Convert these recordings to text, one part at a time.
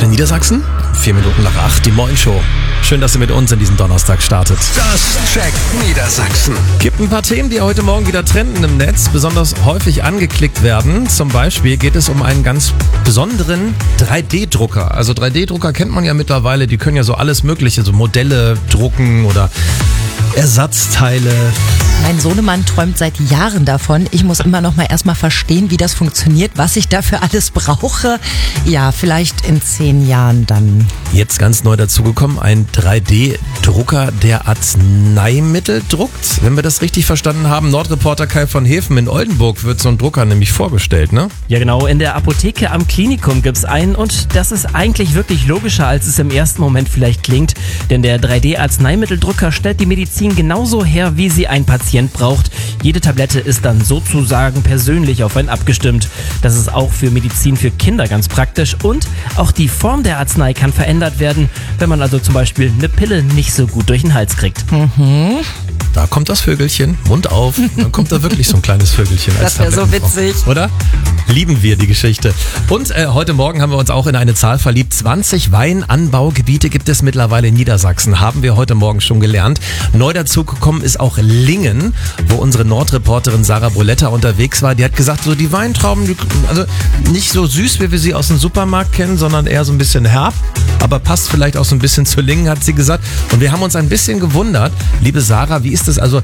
Antenne Niedersachsen, 4 Minuten nach 8, die Moin-Show. Schön, dass ihr mit uns in diesen Donnerstag startet. Das checkt Niedersachsen. Gibt ein paar Themen, die heute Morgen wieder trenden im Netz, besonders häufig angeklickt werden. Zum Beispiel geht es um einen ganz besonderen 3D-Drucker. Also 3D-Drucker kennt man ja mittlerweile, die können ja so alles Mögliche, so Modelle drucken oder Ersatzteile. Mein Sohnemann träumt seit Jahren davon. Ich muss immer noch mal erstmal verstehen, wie das funktioniert, was ich dafür alles brauche. Ja, vielleicht in 10 Jahren dann. Jetzt ganz neu dazugekommen, ein 3D-Drucker, der Arzneimittel druckt. Wenn wir das richtig verstanden haben, Nordreporter Kai von Hefen in Oldenburg wird so ein Drucker nämlich vorgestellt, ne? Ja genau, in der Apotheke am Klinikum gibt's einen und das ist eigentlich wirklich logischer, als es im ersten Moment vielleicht klingt. Denn der 3D-Arzneimitteldrucker stellt die Medizin genauso her, wie sie ein Patient braucht. Jede Tablette ist dann sozusagen persönlich auf einen abgestimmt. Das ist auch für Medizin für Kinder ganz praktisch und auch die Form der Arznei kann verändert werden, wenn man also zum Beispiel eine Pille nicht so gut durch den Hals kriegt. Da kommt das Vögelchen, Mund auf, dann kommt da wirklich so ein kleines Vögelchen. Das wäre so witzig. Oder? Lieben wir die Geschichte. Und heute Morgen haben wir uns auch in eine Zahl verliebt. 20 Weinanbaugebiete gibt es mittlerweile in Niedersachsen, haben wir heute Morgen schon gelernt. Neu dazugekommen ist auch Lingen, wo unsere Nordreporterin Sarah Broletta unterwegs war. Die hat gesagt, so die Weintrauben, also nicht so süß, wie wir sie aus dem Supermarkt kennen, sondern eher so ein bisschen herb, aber passt vielleicht auch so ein bisschen zu Lingen, hat sie gesagt. Und wir haben uns ein bisschen gewundert, liebe Sarah, wie ist das? Also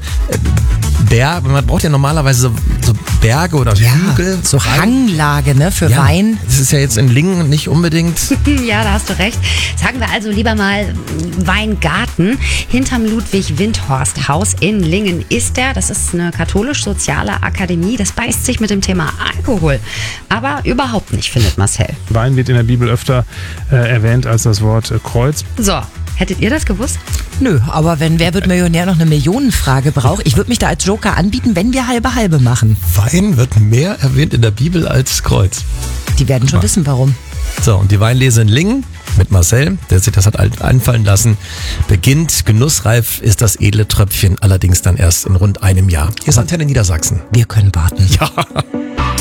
man braucht ja normalerweise so Berge oder Hügel. So Hanglage, ne, für Wein. Das ist ja jetzt in Lingen nicht unbedingt. Ja, da hast du recht. Sagen wir also lieber mal Weingarten. Hinterm Ludwig-Windhorst-Haus in Lingen ist der. Das ist eine katholisch-soziale Akademie. Das beißt sich mit dem Thema Alkohol. Aber überhaupt nicht, findet Marcel. Wein wird in der Bibel öfter erwähnt als das Wort Kreuz. So, hättet ihr das gewusst? Nö, aber wenn Wer wird Millionär noch eine Millionenfrage braucht, ich würde mich da als Joker anbieten, wenn wir halbe machen. Wein wird mehr erwähnt in der Bibel als Kreuz. Die werden schon wissen, warum. So, und die Weinlese in Lingen mit Marcel, der sich das hat einfallen lassen, beginnt. Genussreif ist das edle Tröpfchen, allerdings dann erst in rund einem Jahr. Hier ist Antenne Niedersachsen. Wir können warten. Ja.